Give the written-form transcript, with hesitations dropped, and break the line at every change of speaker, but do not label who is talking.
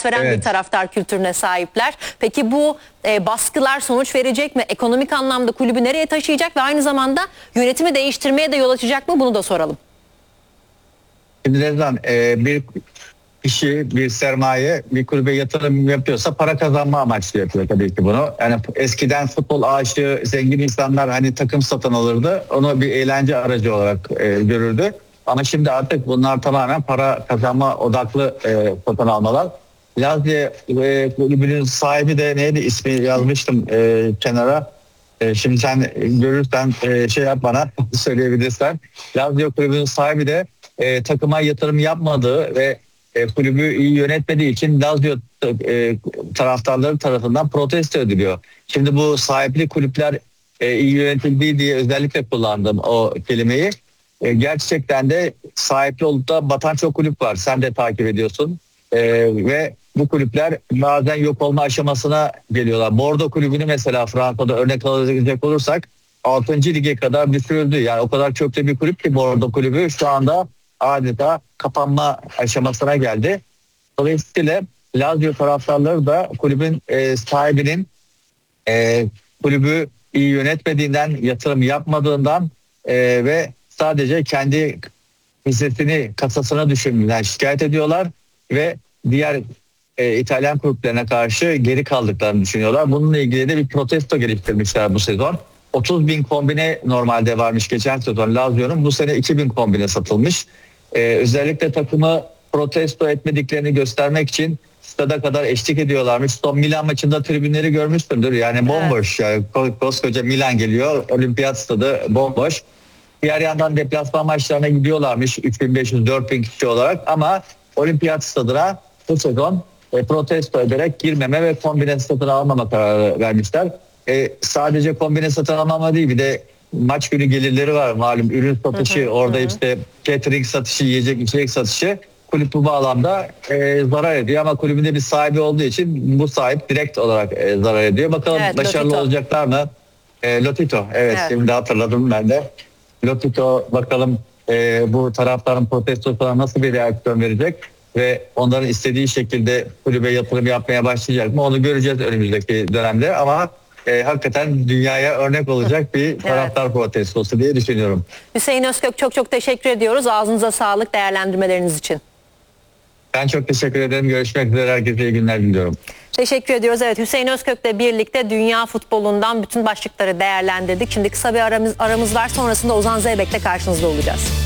esas veren bir taraftar kültürüne sahipler. Peki bu baskılar sonuç verecek mi? Ekonomik anlamda kulübü nereye taşıyacak ve aynı zamanda yönetimi değiştirmeye de yol açacak mı? Bunu da soralım.
Şimdi Rezan, bir kişi, bir sermaye bir kulübe yatırım yapıyorsa para kazanma amaçlı yapıyor tabii ki bunu. Yani eskiden futbol aşığı zengin insanlar hani takım satın alırdı. Onu bir eğlence aracı olarak görürdü. Ama şimdi artık bunlar tamamen para kazanma odaklı satın almalar. Lazio kulübünün sahibi de neydi, ismi yazmıştım kenara. Şimdi sen görürsen şey yap, bana söyleyebilirsen. Lazio kulübünün sahibi de takıma yatırım yapmadığı ve kulübü iyi yönetmediği için Lazio taraftarları tarafından protesto ediliyor. Şimdi bu sahipli kulüpler iyi yönetildiği diye özellikle kullandım o kelimeyi. Gerçekten de sahipli olup da batan çok kulüp var. Sen de takip ediyorsun. Ve bu kulüpler bazen yok olma aşamasına geliyorlar. Bordeaux kulübünü mesela Fransa'da örnek alacak olursak 6. lige kadar düşürüldü. Yani o kadar köklü bir kulüp ki Bordeaux kulübü şu anda adeta kapanma aşamasına geldi. Dolayısıyla Lazio taraftarları da kulübün sahibinin kulübü iyi yönetmediğinden, yatırım yapmadığından ve sadece kendi hissesini kasasına düşürdüğünden şikayet ediyorlar ve diğer İtalyan kulüplerine karşı geri kaldıklarını düşünüyorlar. Bununla ilgili de bir protesto geliştirmişler bu sezon. 30.000 kombine normalde varmış geçen sezon Lazio'nun. Bu sene 2.000 kombine satılmış. Özellikle takımı protesto etmediklerini göstermek için stada kadar eşlik ediyorlarmış. Son Milan maçında tribünleri görmüşsündür. Yani bomboş. Yani koskoca Milan geliyor. Olimpiyat stadı bomboş. Diğer yandan deplasman maçlarına gidiyorlarmış 3.500-4.000 kişi olarak ama Olimpiyat stadına bu sezon protesto ederek girmeme ve kombine satın almama kararı vermişler. Sadece kombine satın almama değil, bir de maç günü gelirleri var malum, ürün satışı, orada işte catering satışı, yiyecek içecek satışı. Kulüp bu bağlamda zarar ediyor ama kulübünde bir sahibi olduğu için bu sahip direkt olarak zarar ediyor. Bakalım başarılı Lotito olacaklar mı? Lotito, evet, şimdi hatırladım ben de. Lotito bakalım bu taraftarın protestosuna nasıl bir reaksiyon verecek ve onların istediği şekilde kulübe yatırım yapmaya başlayacak mı, onu göreceğiz önümüzdeki dönemde ama hakikaten dünyaya örnek olacak bir taraftar protestosu diye düşünüyorum.
Hüseyin Özkök, çok çok teşekkür ediyoruz. Ağzınıza sağlık değerlendirmeleriniz için.
Ben çok teşekkür ederim. Görüşmek üzere. Herkese iyi günler diliyorum.
Teşekkür ediyoruz. Evet, Hüseyin Özkök'le birlikte dünya futbolundan bütün başlıkları değerlendirdik. Şimdi kısa bir aramız var. Sonrasında Ozan Zeybek'le karşınızda olacağız.